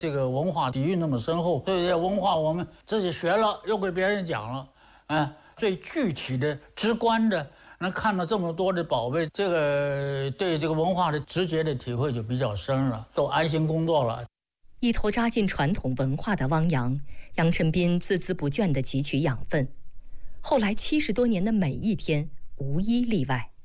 这个文化底蕴那么深厚，所以这些文化我们自己学了，又给别人讲了，最具体的、直观的，能看到这么多的宝贝，这个对这个文化的直接的体会就比较深了，都安心工作了。 一头扎进传统文化的汪洋，杨晨斌孜孜不倦地汲取养分，后来70多年的每一天无一例外。